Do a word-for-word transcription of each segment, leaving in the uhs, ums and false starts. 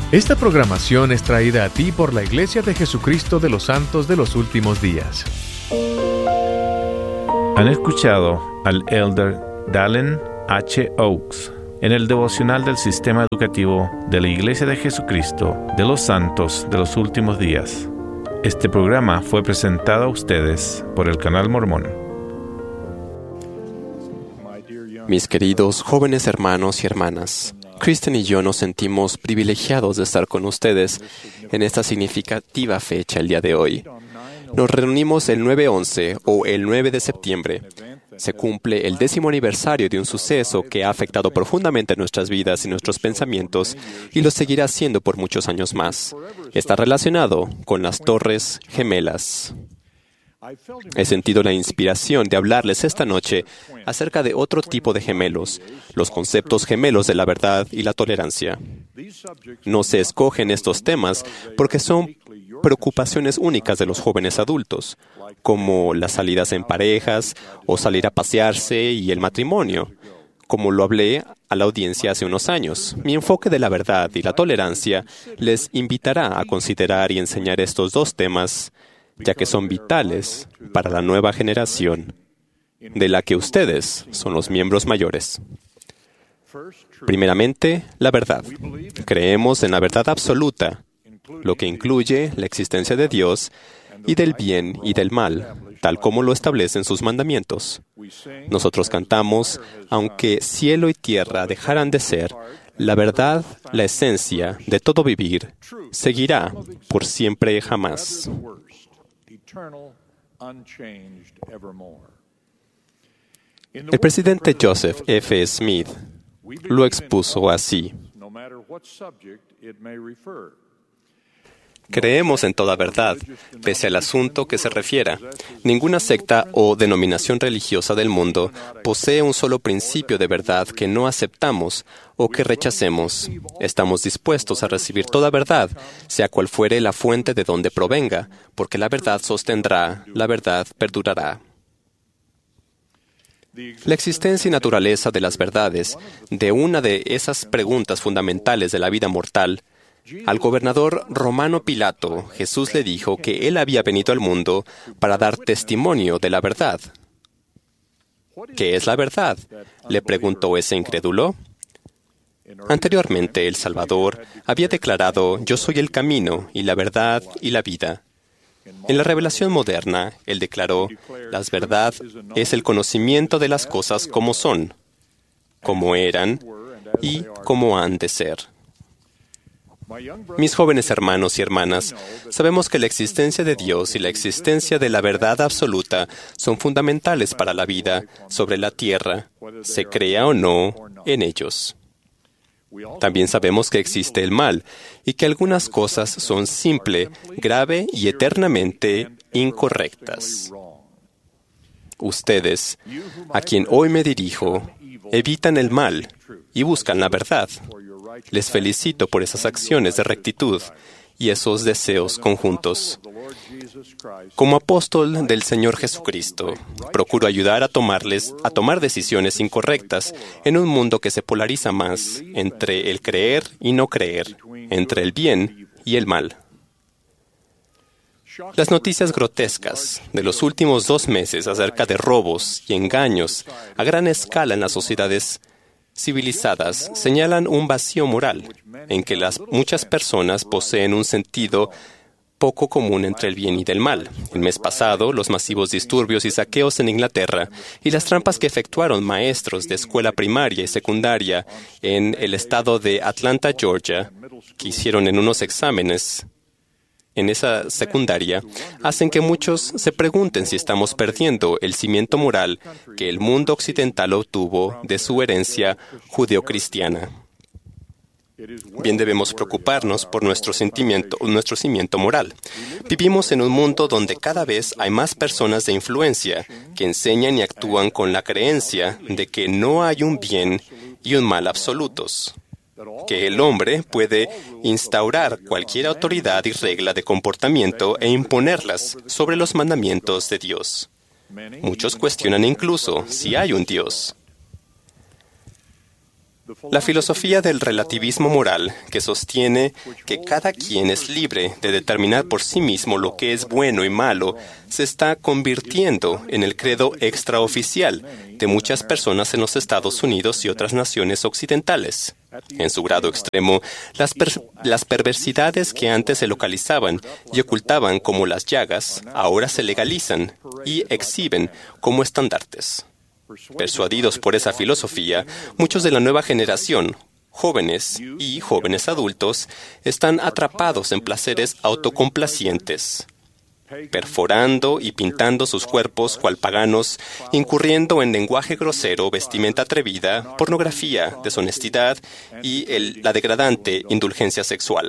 Esta programación es traída a ti por la Iglesia de Jesucristo de los Santos de los Últimos Días. Han escuchado al Elder Dallin H. Oaks en el devocional del Sistema Educativo de la Iglesia de Jesucristo de los Santos de los Últimos Días. Este programa fue presentado a ustedes por el Canal Mormón. Mis queridos jóvenes hermanos y hermanas, Kristen y yo nos sentimos privilegiados de estar con ustedes en esta significativa fecha el día de hoy. Nos reunimos el nueve once o el nueve de septiembre. Se cumple el décimo aniversario de un suceso que ha afectado profundamente nuestras vidas y nuestros pensamientos y lo seguirá haciendo por muchos años más. Está relacionado con las Torres Gemelas. He sentido la inspiración de hablarles esta noche acerca de otro tipo de gemelos, los conceptos gemelos de la verdad y la tolerancia. No se escogen estos temas porque son preocupaciones únicas de los jóvenes adultos, como las salidas en parejas o salir a pasearse y el matrimonio, como lo hablé a la audiencia hace unos años. Mi enfoque de la verdad y la tolerancia les invitará a considerar y enseñar estos dos temas, ya que son vitales para la nueva generación, de la que ustedes son los miembros mayores. Primeramente, la verdad. Creemos en la verdad absoluta, lo que incluye la existencia de Dios y del bien y del mal, tal como lo establecen sus mandamientos. Nosotros cantamos, aunque cielo y tierra dejaran de ser, la verdad, la esencia de todo vivir, seguirá por siempre y jamás. El presidente Joseph F. Smith lo expuso así: creemos en toda verdad, pese al asunto que se refiera. Ninguna secta o denominación religiosa del mundo posee un solo principio de verdad que no aceptamos o que rechacemos. Estamos dispuestos a recibir toda verdad, sea cual fuere la fuente de donde provenga, porque la verdad sostendrá, la verdad perdurará. La existencia y naturaleza de las verdades, de una de esas preguntas fundamentales de la vida mortal, al gobernador romano Pilato, Jesús le dijo que él había venido al mundo para dar testimonio de la verdad. ¿Qué es la verdad?, le preguntó ese incrédulo. Anteriormente, el Salvador había declarado: «Yo soy el camino y la verdad y la vida». En la revelación moderna, él declaró: «La verdad es el conocimiento de las cosas como son, como eran y como han de ser». Mis jóvenes hermanos y hermanas, sabemos que la existencia de Dios y la existencia de la verdad absoluta son fundamentales para la vida sobre la tierra, se crea o no en ellos. También sabemos que existe el mal y que algunas cosas son simple, grave y eternamente incorrectas. Ustedes, a quien hoy me dirijo, evitan el mal y buscan la verdad. Les felicito por esas acciones de rectitud y esos deseos conjuntos. Como apóstol del Señor Jesucristo, procuro ayudar a tomarles, a tomar decisiones incorrectas en un mundo que se polariza más entre el creer y no creer, entre el bien y el mal. Las noticias grotescas de los últimos dos meses acerca de robos y engaños a gran escala en las sociedades civilizadas señalan un vacío moral en que las muchas personas poseen un sentido poco común entre el bien y del mal. El mes pasado, los masivos disturbios y saqueos en Inglaterra y las trampas que efectuaron maestros de escuela primaria y secundaria en el estado de Atlanta, Georgia, que hicieron en unos exámenes en esa secundaria, hacen que muchos se pregunten si estamos perdiendo el cimiento moral que el mundo occidental obtuvo de su herencia judeocristiana. Bien, debemos preocuparnos por nuestro sentimiento, nuestro cimiento moral. Vivimos en un mundo donde cada vez hay más personas de influencia que enseñan y actúan con la creencia de que no hay un bien y un mal absolutos, que el hombre puede instaurar cualquier autoridad y regla de comportamiento e imponerlas sobre los mandamientos de Dios. Muchos cuestionan incluso si hay un Dios. La filosofía del relativismo moral, que sostiene que cada quien es libre de determinar por sí mismo lo que es bueno y malo, se está convirtiendo en el credo extraoficial de muchas personas en los Estados Unidos y otras naciones occidentales. En su grado extremo, las, per- las perversidades que antes se localizaban y ocultaban como las llagas, ahora se legalizan y exhiben como estandartes. Persuadidos por esa filosofía, muchos de la nueva generación, jóvenes y jóvenes adultos, están atrapados en placeres autocomplacientes, perforando y pintando sus cuerpos cual paganos, incurriendo en lenguaje grosero, vestimenta atrevida, pornografía, deshonestidad y el- la degradante indulgencia sexual.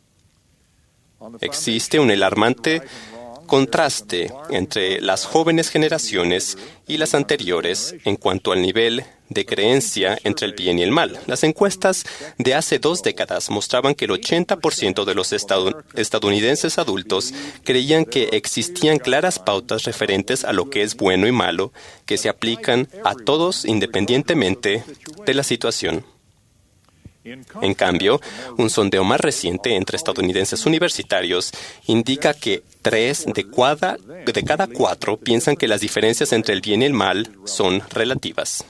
Existe un alarmante contraste entre las jóvenes generaciones y las anteriores en cuanto al nivel de creencia entre el bien y el mal. Las encuestas de hace dos décadas mostraban que el ochenta por ciento de los estadu- estadounidenses adultos creían que existían claras pautas referentes a lo que es bueno y malo que se aplican a todos independientemente de la situación. En cambio, un sondeo más reciente entre estadounidenses universitarios indica que tres de cada, de cada cuatro piensan que las diferencias entre el bien y el mal son relativas.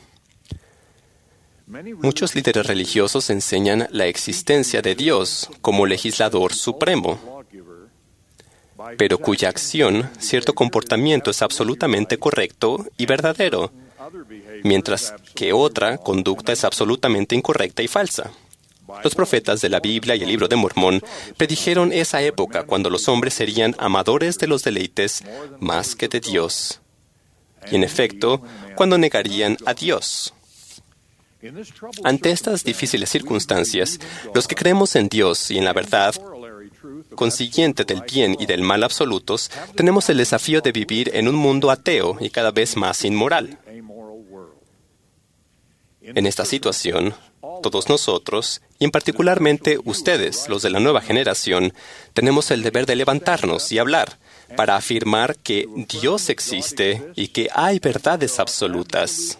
Muchos líderes religiosos enseñan la existencia de Dios como legislador supremo, pero cuya acción, cierto comportamiento es absolutamente correcto y verdadero, mientras que otra conducta es absolutamente incorrecta y falsa. Los profetas de la Biblia y el libro de Mormón predijeron esa época cuando los hombres serían amadores de los deleites más que de Dios, y en efecto, cuando negarían a Dios. Ante estas difíciles circunstancias, los que creemos en Dios y en la verdad consiguiente del bien y del mal absolutos, tenemos el desafío de vivir en un mundo ateo y cada vez más inmoral. En esta situación, todos nosotros, y en particularmente ustedes, los de la nueva generación, tenemos el deber de levantarnos y hablar para afirmar que Dios existe y que hay verdades absolutas.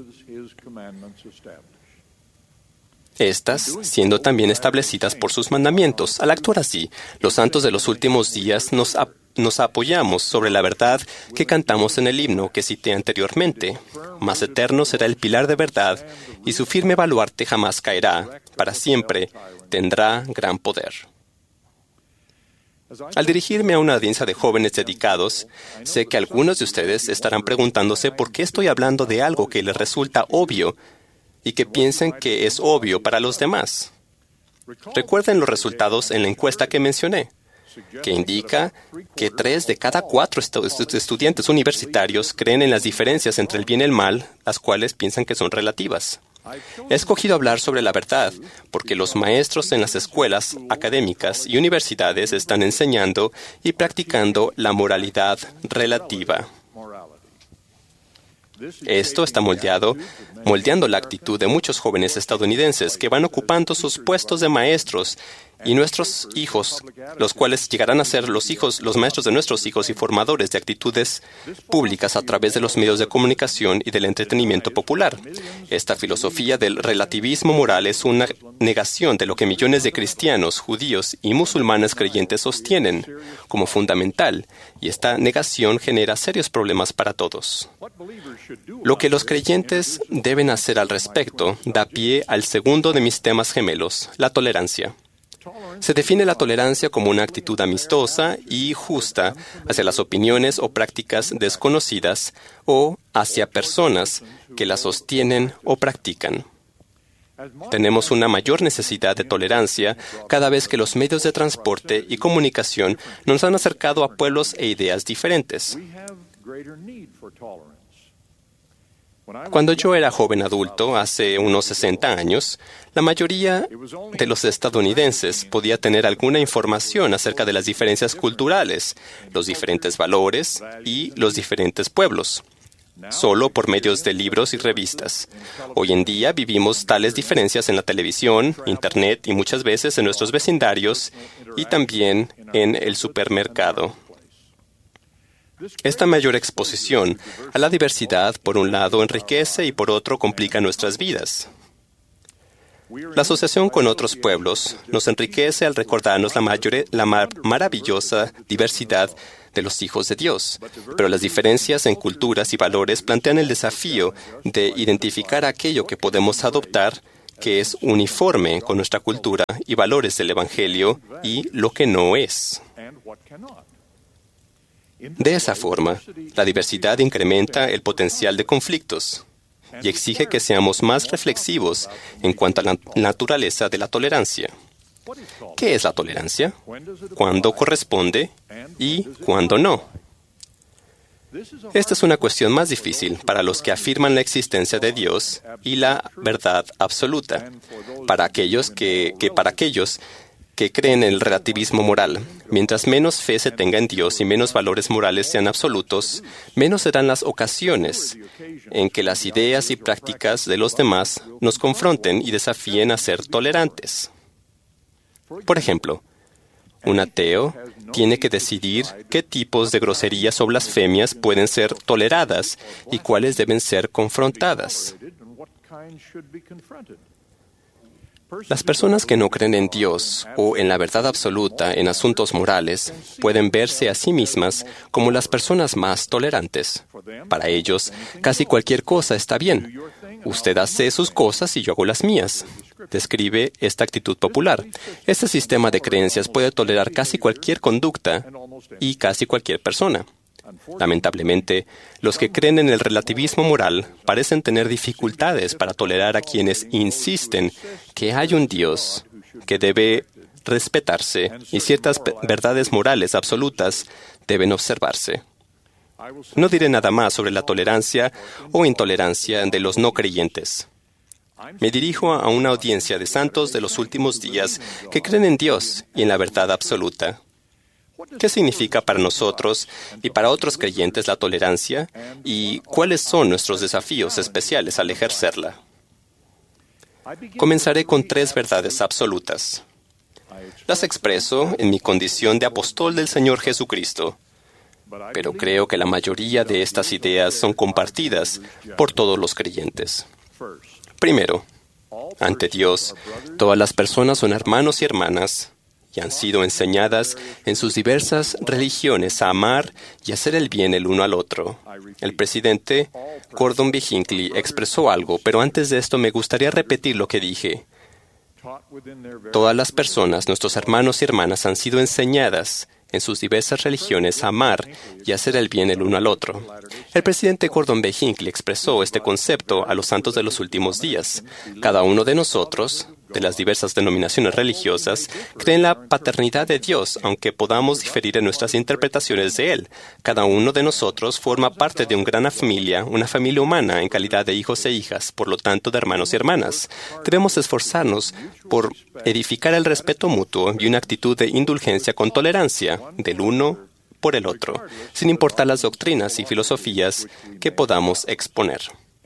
Estas siendo también establecidas por sus mandamientos. Al actuar así, los santos de los últimos días nos, ap- nos apoyamos sobre la verdad que cantamos en el himno que cité anteriormente. Más eterno será el pilar de verdad, y su firme baluarte jamás caerá, para siempre tendrá gran poder. Al dirigirme a una audiencia de jóvenes dedicados, sé que algunos de ustedes estarán preguntándose por qué estoy hablando de algo que les resulta obvio y que piensen que es obvio para los demás. Recuerden los resultados en la encuesta que mencioné, que indica que tres de cada cuatro estu- estudiantes universitarios creen en las diferencias entre el bien y el mal, las cuales piensan que son relativas. He escogido hablar sobre la verdad porque los maestros en las escuelas académicas y universidades están enseñando y practicando la moralidad relativa. Esto está moldeado, moldeando la actitud de muchos jóvenes estadounidenses que van ocupando sus puestos de maestros y nuestros hijos, los cuales llegarán a ser los hijos, los maestros de nuestros hijos y formadores de actitudes públicas a través de los medios de comunicación y del entretenimiento popular. Esta filosofía del relativismo moral es una negación de lo que millones de cristianos, judíos y musulmanes creyentes sostienen como fundamental, y esta negación genera serios problemas para todos. Lo que los creyentes deben hacer al respecto da pie al segundo de mis temas gemelos, la tolerancia. Se define la tolerancia como una actitud amistosa y justa hacia las opiniones o prácticas desconocidas o hacia personas que las sostienen o practican. Tenemos una mayor necesidad de tolerancia cada vez que los medios de transporte y comunicación nos han acercado a pueblos e ideas diferentes. Cuando yo era joven adulto, hace unos sesenta años, la mayoría de los estadounidenses podía tener alguna información acerca de las diferencias culturales, los diferentes valores y los diferentes pueblos, solo por medios de libros y revistas. Hoy en día vivimos tales diferencias en la televisión, Internet y muchas veces en nuestros vecindarios y también en el supermercado. Esta mayor exposición a la diversidad, por un lado, enriquece y por otro, complica nuestras vidas. La asociación con otros pueblos nos enriquece al recordarnos la, mayore- la mar- maravillosa diversidad de los hijos de Dios. Pero las diferencias en culturas y valores plantean el desafío de identificar aquello que podemos adoptar, que es uniforme con nuestra cultura y valores del Evangelio, y lo que no es. De esa forma, la diversidad incrementa el potencial de conflictos y exige que seamos más reflexivos en cuanto a la naturaleza de la tolerancia. ¿Qué es la tolerancia? ¿Cuándo corresponde y cuándo no? Esta es una cuestión más difícil para los que afirman la existencia de Dios y la verdad absoluta, para aquellos que, que para aquellos que creen en el relativismo moral. Mientras menos fe se tenga en Dios y menos valores morales sean absolutos, menos serán las ocasiones en que las ideas y prácticas de los demás nos confronten y desafíen a ser tolerantes. Por ejemplo, un ateo tiene que decidir qué tipos de groserías o blasfemias pueden ser toleradas y cuáles deben ser confrontadas. Las personas que no creen en Dios o en la verdad absoluta en asuntos morales pueden verse a sí mismas como las personas más tolerantes. Para ellos, casi cualquier cosa está bien. Usted hace sus cosas y yo hago las mías. Describe esta actitud popular. Este sistema de creencias puede tolerar casi cualquier conducta y casi cualquier persona. Lamentablemente, los que creen en el relativismo moral parecen tener dificultades para tolerar a quienes insisten que hay un Dios que debe respetarse y ciertas verdades morales absolutas deben observarse. No diré nada más sobre la tolerancia o intolerancia de los no creyentes. Me dirijo a una audiencia de santos de los últimos días que creen en Dios y en la verdad absoluta. ¿Qué significa para nosotros y para otros creyentes la tolerancia y cuáles son nuestros desafíos especiales al ejercerla? Comenzaré con tres verdades absolutas. Las expreso en mi condición de apóstol del Señor Jesucristo, pero creo que la mayoría de estas ideas son compartidas por todos los creyentes. Primero, ante Dios, todas las personas son hermanos y hermanas y han sido enseñadas en sus diversas religiones a amar y hacer el bien el uno al otro. El presidente Gordon B. Hinckley expresó algo, pero antes de esto me gustaría repetir lo que dije. Todas las personas, nuestros hermanos y hermanas, han sido enseñadas en sus diversas religiones a amar y hacer el bien el uno al otro. El presidente Gordon B. Hinckley expresó este concepto a los santos de los últimos días. Cada uno de nosotros, de las diversas denominaciones religiosas, cree en la paternidad de Dios, aunque podamos diferir en nuestras interpretaciones de Él. Cada uno de nosotros forma parte de una gran familia, una familia humana en calidad de hijos e hijas, por lo tanto de hermanos y hermanas. Debemos esforzarnos por edificar el respeto mutuo y una actitud de indulgencia con tolerancia del uno por el otro, sin importar las doctrinas y filosofías que podamos exponer.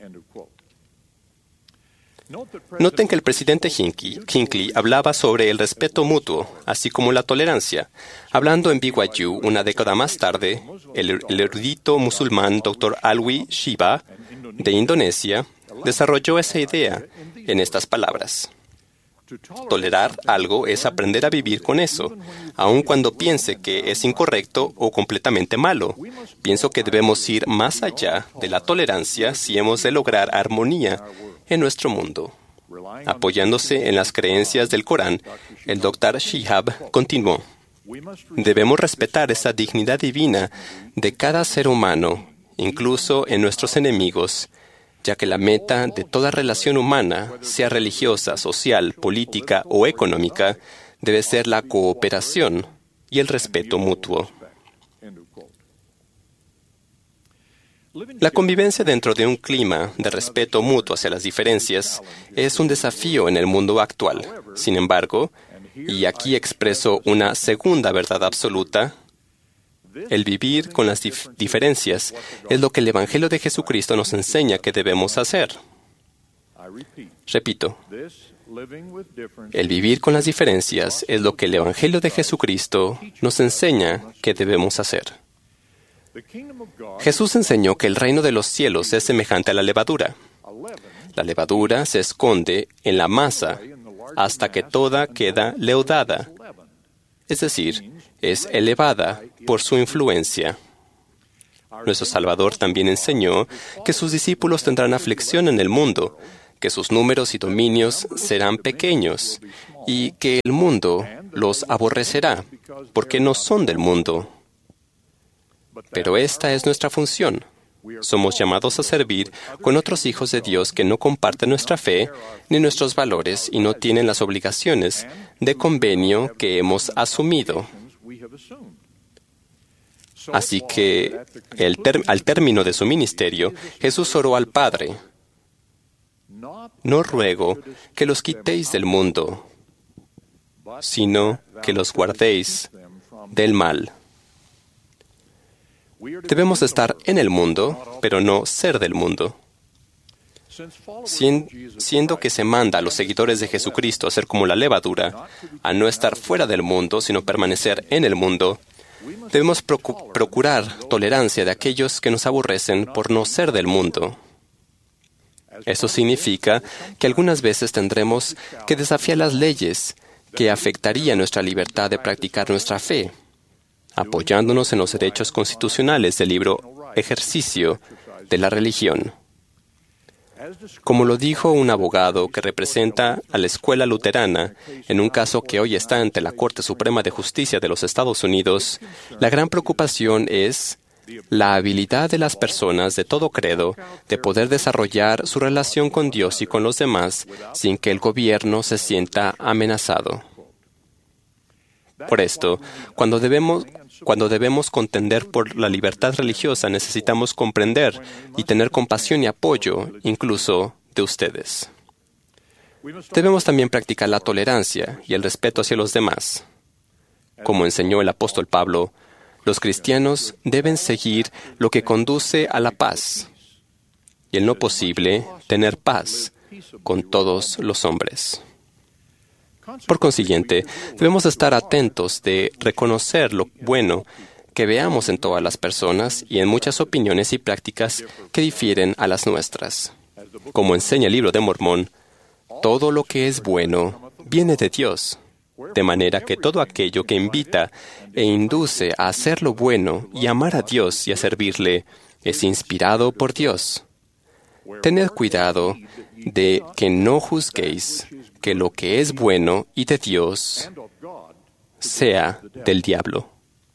Noten que el presidente Hinckley, Hinckley hablaba sobre el respeto mutuo, así como la tolerancia. Hablando en B Y U una década más tarde, el, el erudito musulmán doctor Alwi Shiba, de Indonesia, desarrolló esa idea en estas palabras. Tolerar algo es aprender a vivir con eso, aun cuando piense que es incorrecto o completamente malo. Pienso que debemos ir más allá de la tolerancia si hemos de lograr armonía en nuestro mundo. Apoyándose en las creencias del Corán, el doctor Shihab continuó: debemos respetar esa dignidad divina de cada ser humano, incluso en nuestros enemigos, ya que la meta de toda relación humana, sea religiosa, social, política o económica, debe ser la cooperación y el respeto mutuo. La convivencia dentro de un clima de respeto mutuo hacia las diferencias es un desafío en el mundo actual. Sin embargo, y aquí expreso una segunda verdad absoluta, el vivir con las dif- diferencias es lo que el Evangelio de Jesucristo nos enseña que debemos hacer. Repito, el vivir con las diferencias es lo que el Evangelio de Jesucristo nos enseña que debemos hacer. Jesús enseñó que el reino de los cielos es semejante a la levadura. La levadura se esconde en la masa hasta que toda queda leudada, es decir, es elevada por su influencia. Nuestro Salvador también enseñó que sus discípulos tendrán aflicción en el mundo, que sus números y dominios serán pequeños y que el mundo los aborrecerá, porque no son del mundo. Pero esta es nuestra función. Somos llamados a servir con otros hijos de Dios que no comparten nuestra fe ni nuestros valores y no tienen las obligaciones de convenio que hemos asumido. Así que, el ter- al término de su ministerio, Jesús oró al Padre: no ruego que los quitéis del mundo, sino que los guardéis del mal. Debemos estar en el mundo, pero no ser del mundo. Siendo que se manda a los seguidores de Jesucristo a ser como la levadura, a no estar fuera del mundo, sino permanecer en el mundo, debemos procu- procurar tolerancia de aquellos que nos aborrecen por no ser del mundo. Eso significa que algunas veces tendremos que desafiar las leyes que afectarían nuestra libertad de practicar nuestra fe, apoyándonos en los derechos constitucionales del libro Ejercicio de la Religión. Como lo dijo un abogado que representa a la escuela luterana en un caso que hoy está ante la Corte Suprema de Justicia de los Estados Unidos, la gran preocupación es la habilidad de las personas de todo credo de poder desarrollar su relación con Dios y con los demás sin que el gobierno se sienta amenazado. Por esto, cuando debemos, cuando debemos contender por la libertad religiosa, necesitamos comprender y tener compasión y apoyo, incluso de ustedes. Debemos también practicar la tolerancia y el respeto hacia los demás. Como enseñó el apóstol Pablo, los cristianos deben seguir lo que conduce a la paz y, en lo posible, tener paz con todos los hombres. Por consiguiente, debemos estar atentos de reconocer lo bueno que veamos en todas las personas y en muchas opiniones y prácticas que difieren a las nuestras. Como enseña el libro de Mormón, todo lo que es bueno viene de Dios, de manera que todo aquello que invita e induce a hacer lo bueno y amar a Dios y a servirle es inspirado por Dios. Tened cuidado de que no juzguéis que lo que es bueno y de Dios sea del diablo.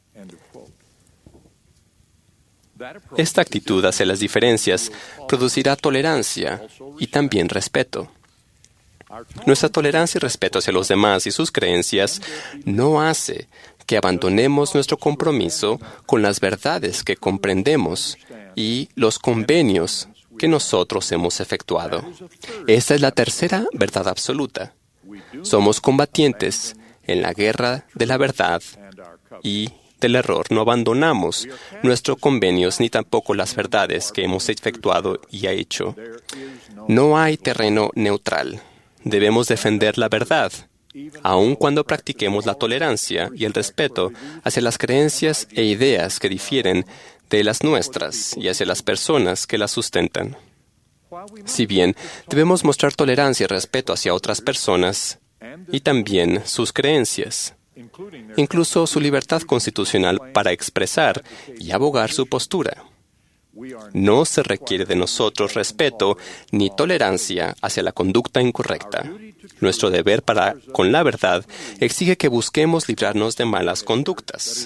Esta actitud hacia las diferencias producirá tolerancia y también respeto. Nuestra tolerancia y respeto hacia los demás y sus creencias no hace que abandonemos nuestro compromiso con las verdades que comprendemos y los convenios que nosotros hemos efectuado. Esta es la tercera verdad absoluta. Somos combatientes en la guerra de la verdad y del error. No abandonamos nuestros convenios ni tampoco las verdades que hemos efectuado y hecho. No hay terreno neutral. Debemos defender la verdad, aun cuando practiquemos la tolerancia y el respeto hacia las creencias e ideas que difieren de las nuestras y hacia las personas que las sustentan. Si bien debemos mostrar tolerancia y respeto hacia otras personas y también sus creencias, incluso su libertad constitucional para expresar y abogar su postura. No se requiere de nosotros respeto ni tolerancia hacia la conducta incorrecta. Nuestro deber para con la verdad exige que busquemos librarnos de malas conductas.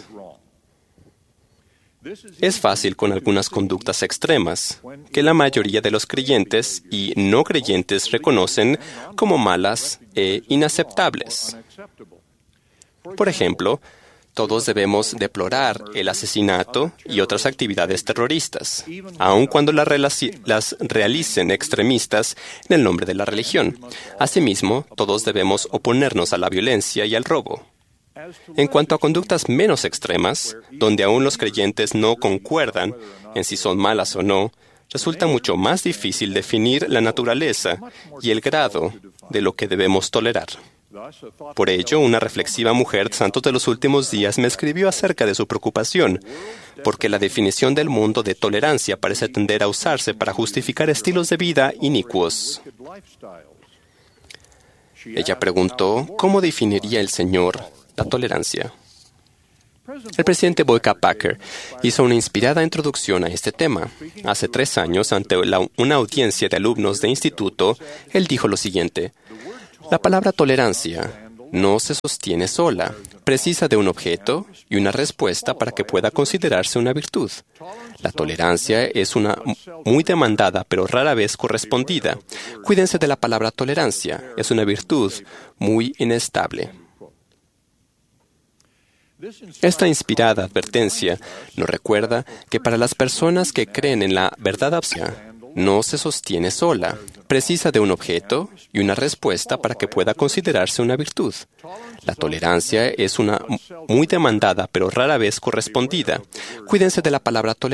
Es fácil con algunas conductas extremas, que la mayoría de los creyentes y no creyentes reconocen como malas e inaceptables. Por ejemplo, todos debemos deplorar el asesinato y otras actividades terroristas, aun cuando las, relaci- las realicen extremistas en el nombre de la religión. Asimismo, todos debemos oponernos a la violencia y al robo. En cuanto a conductas menos extremas, donde aún los creyentes no concuerdan en si son malas o no, resulta mucho más difícil definir la naturaleza y el grado de lo que debemos tolerar. Por ello, una reflexiva mujer santo de los últimos días me escribió acerca de su preocupación, porque la definición del mundo de tolerancia parece tender a usarse para justificar estilos de vida inicuos. Ella preguntó, ¿cómo definiría el Señor la tolerancia? El presidente Boyka Packer hizo una inspirada introducción a este tema. Hace tres años, ante la, una audiencia de alumnos de instituto, él dijo lo siguiente: la palabra tolerancia no se sostiene sola, precisa de un objeto y una respuesta para que pueda considerarse una virtud. La tolerancia es una muy demandada pero rara vez correspondida. Cuídense de la palabra tolerancia, es una virtud muy inestable. Esta inspirada advertencia nos recuerda que para las personas que creen en la verdad absoluta, no se sostiene sola, precisa de un objeto y una respuesta para que pueda considerarse una virtud. La tolerancia es una muy demandada pero rara vez correspondida. Cuídense de la palabra tolerancia.